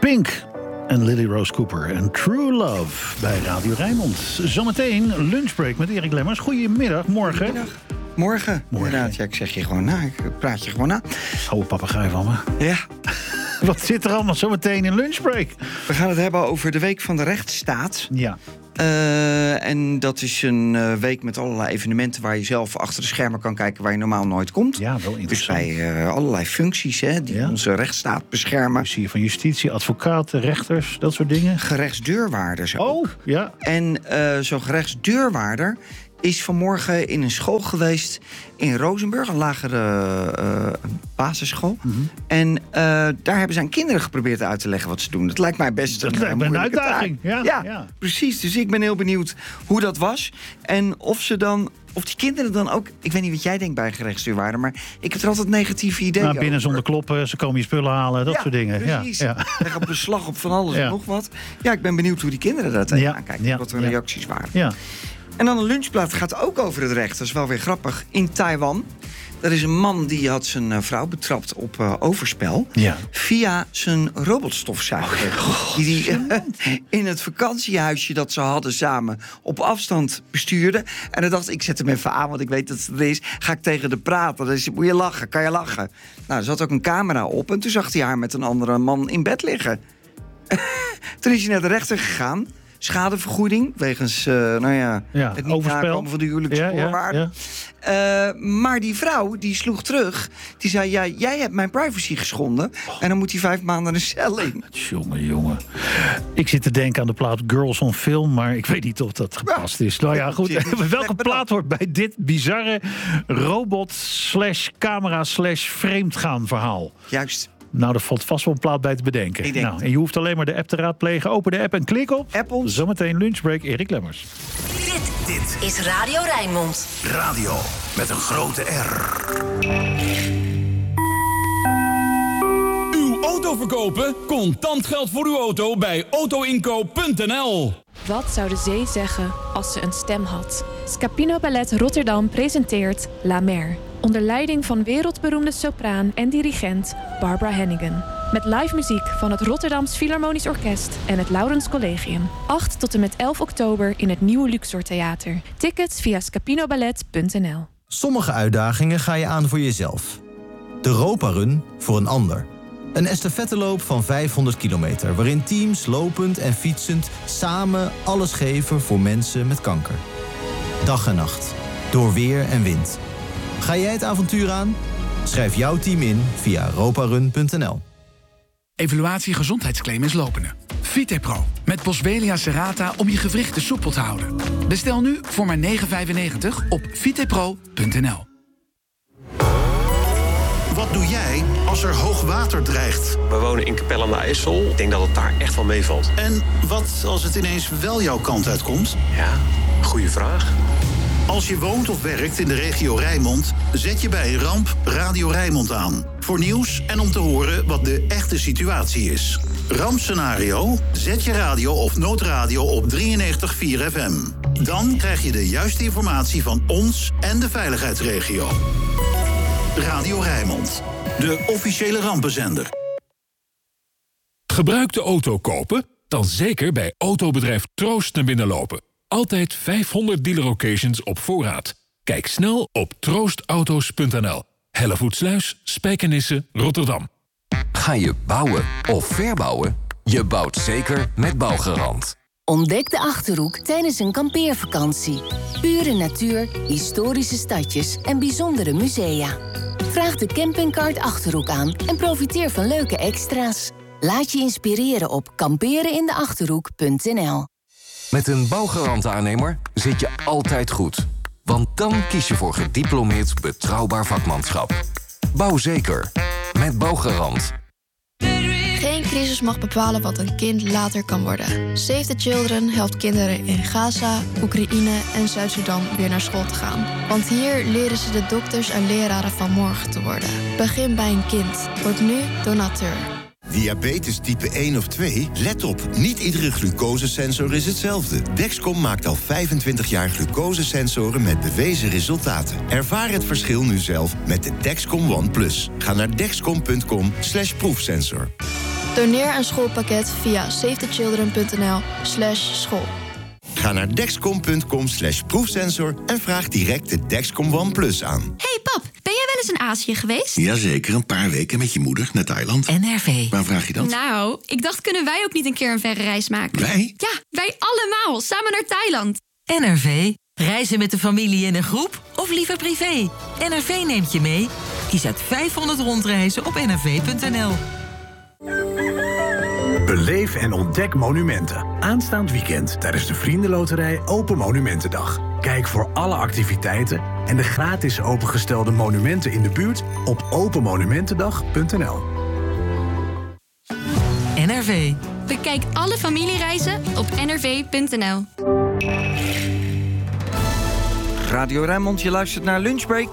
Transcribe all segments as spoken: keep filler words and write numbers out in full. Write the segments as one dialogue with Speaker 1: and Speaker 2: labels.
Speaker 1: Pink en Lily Rose Cooper en True Love bij Radio Rijnmond. Zometeen lunchbreak met Erik Lemmers. Goedemiddag, morgen.
Speaker 2: Goedemiddag. Morgen.
Speaker 1: Morgen.
Speaker 2: Inderdaad, ja, ik zeg je gewoon na. Ik praat je gewoon na.
Speaker 1: Oude papegaai van me.
Speaker 2: Ja.
Speaker 1: Wat zit er allemaal zometeen in lunchbreak?
Speaker 2: We gaan het hebben over de Week van de Rechtsstaat.
Speaker 1: Ja.
Speaker 2: Uh, en dat is een uh, week met allerlei evenementen waar je zelf achter de schermen kan kijken waar je normaal nooit komt.
Speaker 1: Ja, wel interessant.
Speaker 2: Dus bij uh, allerlei functies hè, die ja. onze rechtsstaat beschermen.
Speaker 1: Dus hier van justitie, advocaten, rechters, dat soort dingen.
Speaker 2: Gerechtsdeurwaarders ook.
Speaker 1: Oh, ja.
Speaker 2: En uh, zo'n gerechtsdeurwaarder is vanmorgen in een school geweest in Rozenburg, een lagere uh, basisschool. Mm-hmm. En uh, daar hebben zijn kinderen geprobeerd uit te leggen wat ze doen. Dat lijkt mij best
Speaker 1: dat
Speaker 2: een,
Speaker 1: lijkt
Speaker 2: een,
Speaker 1: een uitdaging. Ja,
Speaker 2: ja,
Speaker 1: ja,
Speaker 2: precies. Dus ik ben heel benieuwd hoe dat was. En of ze dan, of die kinderen dan ook, ik weet niet wat jij denkt bij een gerechtsdeurwaarder, maar ik heb er altijd negatieve ideeën
Speaker 1: nou, binnen
Speaker 2: over.
Speaker 1: Zonder kloppen, ze komen je spullen halen, dat
Speaker 2: ja,
Speaker 1: soort dingen.
Speaker 2: Precies.
Speaker 1: Ja, ja.
Speaker 2: Leg op beslag op van alles
Speaker 1: ja.
Speaker 2: en nog wat. Ja, ik ben benieuwd hoe die kinderen daar tegenaan
Speaker 1: ja,
Speaker 2: kijken.
Speaker 1: ja,
Speaker 2: wat hun
Speaker 1: ja.
Speaker 2: reacties waren.
Speaker 1: Ja.
Speaker 2: En dan een lunchplaat gaat ook over het recht. Dat is wel weer grappig. In Taiwan. Er is een man die had zijn vrouw betrapt op uh, overspel.
Speaker 1: Ja.
Speaker 2: Via zijn robotstofzuiger. Oh, die hij uh, in het vakantiehuisje dat ze hadden samen op afstand bestuurde. En dan dacht ik, ik zet hem even aan, want ik weet dat het er is. Ga ik tegen de praten. Dan moet je lachen, kan je lachen. Nou, er zat ook een camera op. En toen zag hij haar met een andere man in bed liggen. Toen is hij naar de rechter gegaan. Schadevergoeding, wegens uh, nou ja,
Speaker 1: ja,
Speaker 2: het niet
Speaker 1: overspel.
Speaker 2: nakomen van de huwelijksvoorwaarden. Ja, ja, ja. uh, maar die vrouw, die sloeg terug. Die zei, ja, jij hebt mijn privacy geschonden. Oh. En dan moet hij vijf maanden de cel in.
Speaker 1: Jongen, jongen. Ik zit te denken aan de plaat Girls on Film, maar ik weet niet of dat gepast is. Nou ja, goed. Welke plaat hoort bij dit bizarre robot slash camera slash vreemdgaan verhaal?
Speaker 2: Juist.
Speaker 1: Nou, er valt vast wel een plaat bij te bedenken. Nou, en je hoeft alleen maar de app te raadplegen. Open de app en klik op
Speaker 2: Apple.
Speaker 1: Zometeen lunchbreak, Erik Lemmers.
Speaker 3: Dit, dit is Radio Rijnmond.
Speaker 4: Radio met een grote R.
Speaker 5: Uw auto verkopen? Contant geld voor uw auto bij autoinkoop punt n l.
Speaker 6: Wat zou de zee zeggen als ze een stem had? Scapino Ballet Rotterdam presenteert La Mer. Onder leiding van wereldberoemde sopraan en dirigent Barbara Hannigan. Met live muziek van het Rotterdams Philharmonisch Orkest en het Laurens Collegium. acht tot en met elf oktober in het Nieuwe Luxor Theater. Tickets via scapinoballet punt n l.
Speaker 7: Sommige uitdagingen ga je aan voor jezelf. De Europa Run voor een ander. Een estafetteloop van vijfhonderd kilometer... waarin teams lopend en fietsend samen alles geven voor mensen met kanker. Dag en nacht. Door weer en wind. Ga jij het avontuur aan? Schrijf jouw team in via europarun punt n l.
Speaker 8: Evaluatie gezondheidsclaim is lopende. Vitepro met Boswellia serrata om je gewrichten soepel te houden. Bestel nu voor maar negen vijfennegentig op vitepro punt n l.
Speaker 4: Wat doe jij als er hoog water dreigt?
Speaker 9: We wonen in Capelle aan de IJssel. Ik denk dat het daar echt wel meevalt.
Speaker 4: En wat als het ineens wel jouw kant uitkomt?
Speaker 9: Ja, goede vraag.
Speaker 4: Als je woont of werkt in de regio Rijnmond, zet je bij een ramp Radio Rijnmond aan. Voor nieuws en om te horen wat de echte situatie is. Rampscenario? Zet je radio of noodradio op drieënnegentig komma vier F M. Dan krijg je de juiste informatie van ons en de veiligheidsregio. Radio Rijnmond, de officiële rampenzender.
Speaker 5: Gebruikte auto kopen? Dan zeker bij autobedrijf Troost naar binnen lopen. Altijd vijfhonderd dealer-locations op voorraad. Kijk snel op troostauto's punt n l. Hellevoetsluis, Spijkenisse, Rotterdam.
Speaker 10: Ga je bouwen of verbouwen? Je bouwt zeker met Bouwgarant.
Speaker 3: Ontdek de Achterhoek tijdens een kampeervakantie. Pure natuur, historische stadjes en bijzondere musea. Vraag de campingkaart Achterhoek aan en profiteer van leuke extra's. Laat je inspireren op kamperenindeachterhoek punt n l.
Speaker 10: Met een Bouwgarant-aannemer zit je altijd goed. Want dan kies je voor gediplomeerd betrouwbaar vakmanschap. Bouw zeker. Met Bouwgarant.
Speaker 11: Geen crisis mag bepalen wat een kind later kan worden. Save the Children helpt kinderen in Gaza, Oekraïne en Zuid-Sudan weer naar school te gaan. Want hier leren ze de dokters en leraren van morgen te worden. Begin bij een kind. Word nu donateur.
Speaker 12: Diabetes type één of twee? Let op, niet iedere glucosesensor is hetzelfde. Dexcom maakt al vijfentwintig jaar glucosesensoren met bewezen resultaten. Ervaar het verschil nu zelf met de Dexcom One Plus. Ga naar dexcom punt com slash proefsensor.
Speaker 11: Doneer een schoolpakket via safetychildren.nl slash school.
Speaker 12: Ga naar dexcom.com slash proefsensor en vraag direct de Dexcom One Plus aan.
Speaker 13: Hey pap, ben jij wel eens in Azië geweest?
Speaker 14: Jazeker, een paar weken met je moeder naar Thailand.
Speaker 13: N R V.
Speaker 14: Waar vraag je dat?
Speaker 13: Nou, ik dacht, kunnen wij ook niet een keer een verre reis maken?
Speaker 14: Wij?
Speaker 13: Ja, wij allemaal, samen naar Thailand.
Speaker 15: N R V. Reizen met de familie in een groep of liever privé? N R V neemt je mee. Kies uit vijfhonderd rondreizen op n r v punt n l.
Speaker 16: Beleef en ontdek monumenten. Aanstaand weekend tijdens de Vriendenloterij Open Monumentendag. Kijk voor alle activiteiten en de gratis opengestelde monumenten in de buurt op open monumentendag punt n l.
Speaker 15: N R V.
Speaker 13: Bekijk alle familiereizen op n r v punt n l.
Speaker 2: Radio Rijnmond, je luistert naar Lunchbreak.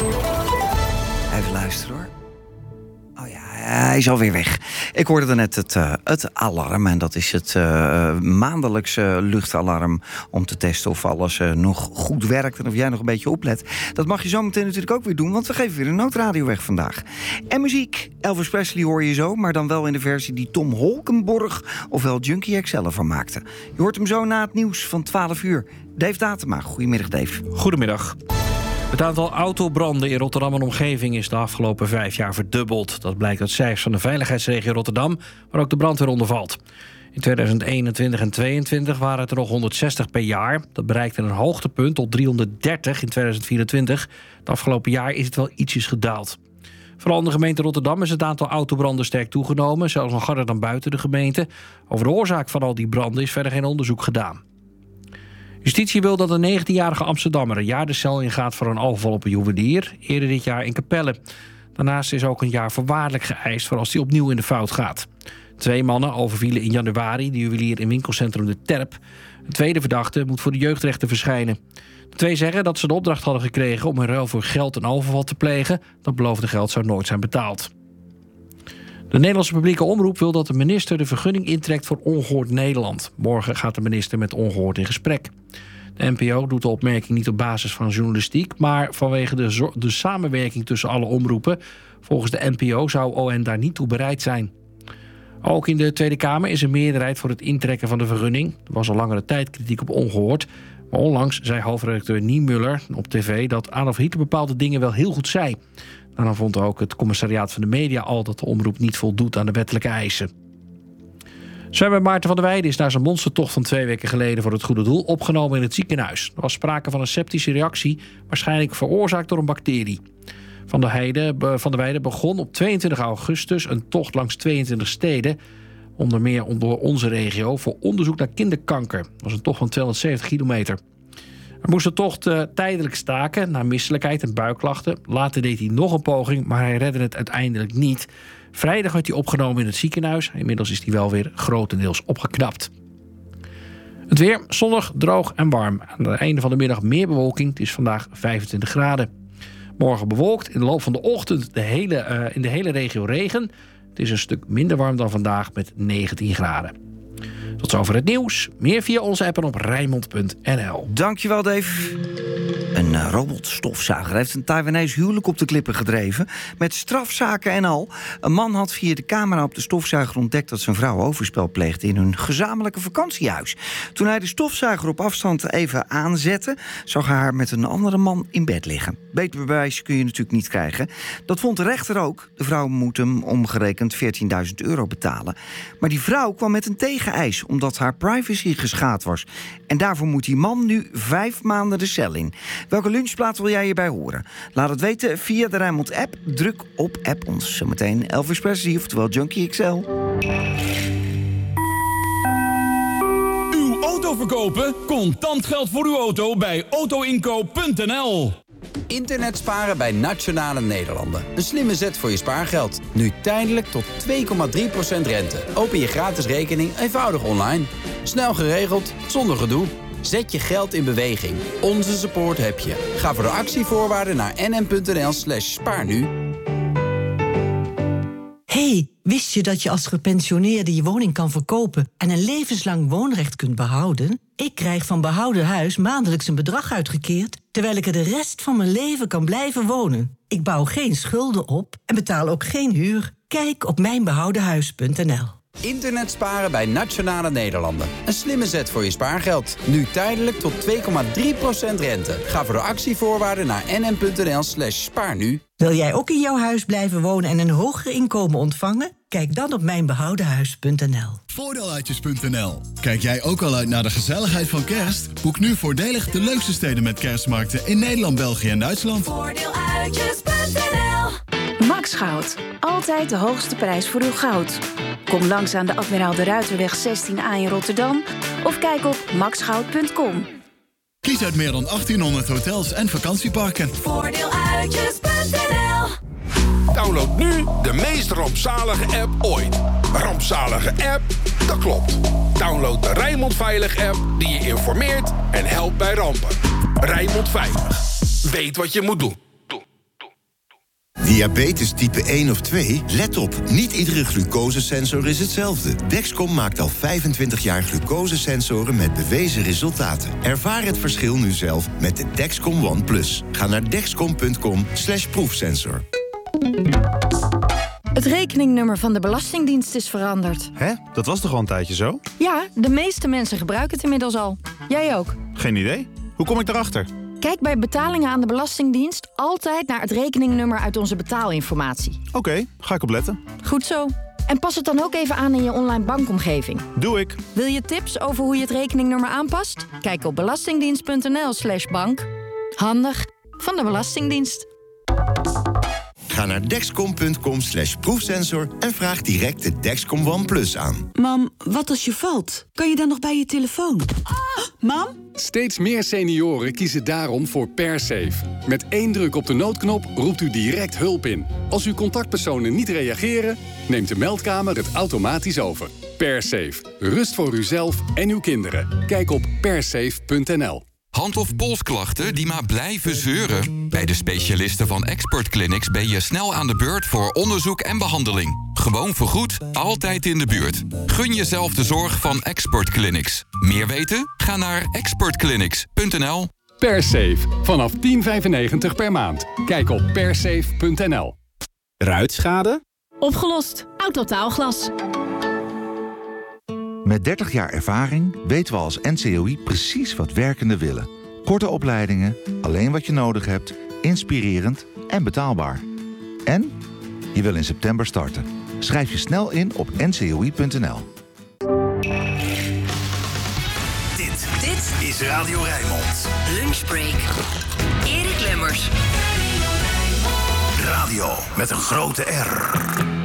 Speaker 2: Even luisteren hoor. Oh ja, hij is alweer weg. Ik hoorde daarnet het, uh, het alarm. En dat is het uh, maandelijkse luchtalarm om te testen of alles uh, nog goed werkt en of jij nog een beetje oplet. Dat mag je zo meteen natuurlijk ook weer doen, want we geven weer een noodradio weg vandaag. En muziek. Elvis Presley hoor je zo, maar dan wel in de versie die Tom Holkenborg, ofwel Junkie X L, ervan maakte. Je hoort hem zo na het nieuws van twaalf uur. Dave Datema. Goedemiddag, Dave.
Speaker 17: Goedemiddag. Het aantal autobranden in Rotterdam en omgeving is de afgelopen vijf jaar verdubbeld. Dat blijkt uit cijfers van de veiligheidsregio Rotterdam, waar ook de brandweer onder valt. In tweeduizend eenentwintig en tweeëntwintig waren het er nog honderdzestig per jaar. Dat bereikte een hoogtepunt tot driehonderddertig in tweeduizend vierentwintig. Het afgelopen jaar is het wel ietsjes gedaald. Vooral in de gemeente Rotterdam is het aantal autobranden sterk toegenomen, zelfs nog harder dan buiten de gemeente. Over de oorzaak van al die branden is verder geen onderzoek gedaan. Justitie wil dat een negentienjarige Amsterdammer een jaar de cel ingaat voor een overval op een juwelier, eerder dit jaar in Capelle. Daarnaast is ook een jaar voorwaardelijk geëist voor als hij opnieuw in de fout gaat. Twee mannen overvielen in januari de juwelier in winkelcentrum De Terp. Een tweede verdachte moet voor de jeugdrechter verschijnen. De twee zeggen dat ze de opdracht hadden gekregen om in ruil voor geld een overval te plegen. Dat beloofde geld zou nooit zijn betaald. De Nederlandse publieke omroep wil dat de minister de vergunning intrekt voor Ongehoord Nederland. Morgen gaat de minister met Ongehoord in gesprek. De N P O doet de opmerking niet op basis van journalistiek, maar vanwege de, zo- de samenwerking tussen alle omroepen. Volgens de N P O zou O N daar niet toe bereid zijn. Ook in de Tweede Kamer is een meerderheid voor het intrekken van de vergunning. Er was al langere tijd kritiek op Ongehoord. Maar onlangs zei hoofdredacteur Niemöller op tv dat Adolf Hitler bepaalde dingen wel heel goed zei. Daarna vond ook het commissariaat van de media al dat de omroep niet voldoet aan de wettelijke eisen. Zwemmer Maarten van der Weijden is na zijn monstertocht van twee weken geleden voor het goede doel opgenomen in het ziekenhuis. Er was sprake van een septische reactie, waarschijnlijk veroorzaakt door een bacterie. Van der, Heide, van der Weijden begon op tweeëntwintig augustus een tocht langs tweeëntwintig steden, onder meer door onze regio, voor onderzoek naar kinderkanker. Dat was een tocht van tweehonderdzeventig kilometer. Hij moest de tocht uh, tijdelijk staken na misselijkheid en buikklachten. Later deed hij nog een poging, maar hij redde het uiteindelijk niet. Vrijdag werd hij opgenomen in het ziekenhuis. Inmiddels is hij wel weer grotendeels opgeknapt. Het weer zonnig, droog en warm. Aan het einde van de middag meer bewolking. Het is vandaag vijfentwintig graden. Morgen bewolkt. In de loop van de ochtend de hele, uh, in de hele regio regen. Het is een stuk minder warm dan vandaag met negentien graden. Tot zover het nieuws. Meer via onze app en op rijnmond punt n l.
Speaker 2: Dankjewel, Dave. Een uh, robotstofzuiger heeft een Taiwanese huwelijk op de klippen gedreven. Met strafzaken en al. Een man had via de camera op de stofzuiger ontdekt dat zijn vrouw overspel pleegde in hun gezamenlijke vakantiehuis. Toen hij de stofzuiger op afstand even aanzette, zag hij haar met een andere man in bed liggen. Beter bewijs kun je natuurlijk niet krijgen. Dat vond de rechter ook. De vrouw moet hem omgerekend veertienduizend euro betalen. Maar die vrouw kwam met een tegeneis omdat haar privacy geschaad was. En daarvoor moet die man nu vijf maanden de cel in. Welke lunchplaat wil jij hierbij horen? Laat het weten via de Rijnmond-app. Druk op app ons. Zometeen Elvis Presley, oftewel Junkie X L.
Speaker 18: Uw auto verkopen? Contant geld voor uw auto bij autoinkoop punt n l.
Speaker 19: Internet sparen bij Nationale Nederlanden. Een slimme zet voor je spaargeld. Nu tijdelijk tot twee komma drie procent rente. Open je gratis rekening eenvoudig online. Snel geregeld, zonder gedoe. Zet je geld in beweging. Onze support heb je. Ga voor de actievoorwaarden naar n n punt n l slash spaar nu.
Speaker 15: Hey,
Speaker 20: Wist je dat je als gepensioneerde je woning kan verkopen en een levenslang woonrecht kunt behouden? Ik krijg van Behouden Huis maandelijks een bedrag uitgekeerd, terwijl ik er de rest van mijn leven kan blijven wonen. Ik bouw geen schulden op en betaal ook geen huur. Kijk op mijn behouden huis punt n l.
Speaker 19: Internet sparen bij Nationale Nederlanden. Een slimme zet voor je spaargeld. Nu tijdelijk tot twee komma drie procent rente. Ga voor de actievoorwaarden naar nm.nl slash spaarnu.
Speaker 20: Wil jij ook in jouw huis blijven wonen en een hoger inkomen ontvangen? Kijk dan op mijn behouden huis punt n l.
Speaker 21: Voordeeluitjes punt n l. Kijk jij ook al uit naar de gezelligheid van kerst? Boek nu voordelig de leukste steden met kerstmarkten in Nederland, België en Duitsland.
Speaker 22: Voordeeluitjes punt n l. Max Goud. Altijd de hoogste prijs voor uw goud. Kom langs aan de Admiraal de Ruiterweg zestien A in Rotterdam of kijk op max goud punt com.
Speaker 21: Kies uit meer dan achttienhonderd hotels en vakantieparken.
Speaker 22: Voordeeluitjes punt n l.
Speaker 23: Download nu de meest rampzalige app ooit. Rampzalige app? Dat klopt. Download de Rijnmond Veilig app die je informeert en helpt bij rampen. Rijnmond Veilig. Weet wat je moet doen.
Speaker 12: Diabetes type één of twee? Let op, niet iedere glucosesensor is hetzelfde. Dexcom maakt al vijfentwintig jaar glucosesensoren met bewezen resultaten. Ervaar het verschil nu zelf met de Dexcom One Plus. Ga naar dexcom punt com slash proefsensor.
Speaker 24: Het rekeningnummer van de Belastingdienst is veranderd.
Speaker 25: Hè? Dat was toch al een tijdje zo?
Speaker 24: Ja, de meeste mensen gebruiken het inmiddels al. Jij ook.
Speaker 25: Geen idee. Hoe kom ik daarachter?
Speaker 24: Kijk bij betalingen aan de Belastingdienst altijd naar het rekeningnummer uit onze betaalinformatie.
Speaker 25: Oké, okay, ga ik opletten.
Speaker 24: Goed zo. En pas het dan ook even aan in je online bankomgeving.
Speaker 25: Doe ik.
Speaker 24: Wil je tips over hoe je het rekeningnummer aanpast? Kijk op belastingdienst punt n l slash bank. Handig van de Belastingdienst.
Speaker 12: Ga naar dexcom punt com slash proefsensor en vraag direct de Dexcom One Plus aan.
Speaker 26: Mam, wat als je valt? Kan je dan nog bij je telefoon? Ah, mam?
Speaker 27: Steeds meer senioren kiezen daarom voor PerSafe. Met één druk op de noodknop roept u direct hulp in. Als uw contactpersonen niet reageren, neemt de meldkamer het automatisch over. PerSafe. Rust voor uzelf en uw kinderen. Kijk op persafe punt n l.
Speaker 28: Hand- of polsklachten die maar blijven zeuren? Bij de specialisten van Expert Clinics ben je snel aan de beurt voor onderzoek en behandeling. Gewoon vergoed, altijd in de buurt. Gun jezelf de zorg van Expert Clinics. Meer weten? Ga naar expert clinics punt n l.
Speaker 27: PerSafe. Vanaf tien vijfennegentig per maand. Kijk op persafe punt n l.
Speaker 29: Ruitschade?
Speaker 30: Opgelost. Autotaalglas.
Speaker 31: Met dertig jaar ervaring weten we als N C O I precies wat werkenden willen. Korte opleidingen, alleen wat je nodig hebt, inspirerend en betaalbaar. En je wil in september starten. Schrijf je snel in op n c o i punt n l.
Speaker 4: Dit, dit is Radio Rijnmond.
Speaker 22: Lunchbreak. Erik Lemmers.
Speaker 4: Radio met een grote R.